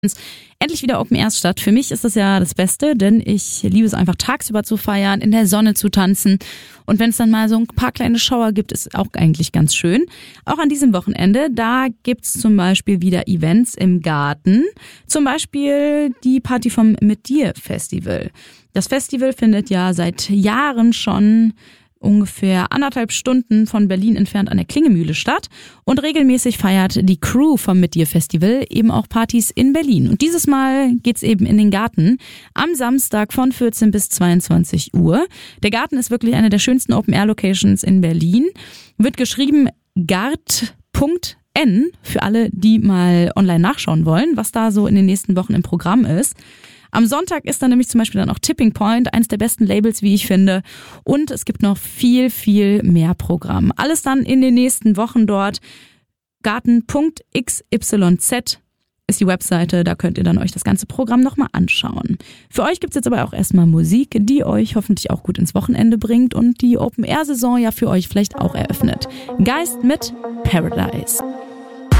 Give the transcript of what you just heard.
Endlich wieder Open Airs statt. Für mich ist das ja das Beste, denn ich liebe es einfach tagsüber zu feiern, in der Sonne zu tanzen. Und wenn es dann mal so ein paar kleine Schauer gibt, ist auch eigentlich ganz schön. Auch an diesem Wochenende, da gibt's zum Beispiel wieder Events im Garten. Zum Beispiel die Party vom Mit Dir Festival. Das Festival findet ja seit Jahren schon ungefähr 1,5 Stunden von Berlin entfernt an der Klingemühle statt und regelmäßig feiert die Crew vom Mit Dir Festival eben auch Partys in Berlin. Und dieses Mal geht's eben in den Garten am Samstag von 14 bis 22 Uhr. Der Garten ist wirklich eine der schönsten Open-Air-Locations in Berlin. Wird geschrieben gart.n für alle, die mal online nachschauen wollen, was da so in den nächsten Wochen im Programm ist. Am Sonntag ist dann nämlich zum Beispiel dann auch Tipping Point, eins der besten Labels, wie ich finde. Und es gibt noch viel, viel mehr Programm. Alles dann in den nächsten Wochen dort. Garten.xyz ist die Webseite, da könnt ihr dann euch das ganze Programm nochmal anschauen. Für euch gibt's jetzt aber auch erstmal Musik, die euch hoffentlich auch gut ins Wochenende bringt und die Open-Air-Saison ja für euch vielleicht auch eröffnet. Geist mit Paradise.